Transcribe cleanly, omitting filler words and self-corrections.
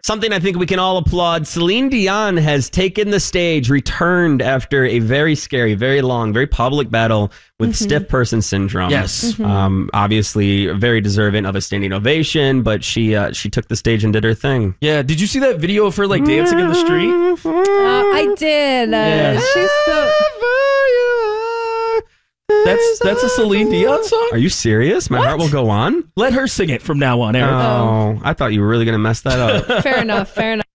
something I think we can all applaud. Celine Dion has taken the stage, returned after a very scary, very long, very public battle with stiff person syndrome. Yes. Obviously very deserving of a standing ovation, but she took the stage and did her thing. Yeah. Did you see that video of her like dancing in the street? I did. Yeah. She's so... That's a Celine Dion song? Are you serious? My heart will go on? Let her sing it from now on, Eric. Oh, I thought you were really going to mess that up. Fair enough.